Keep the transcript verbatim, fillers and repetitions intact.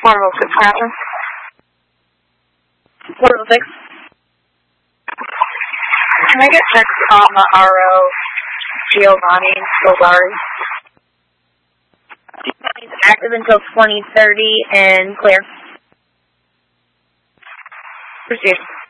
four oh six Captain. four oh six. Can I get text on the R O Giovanni Solari? Giovanni's active until twenty thirty and clear. Received.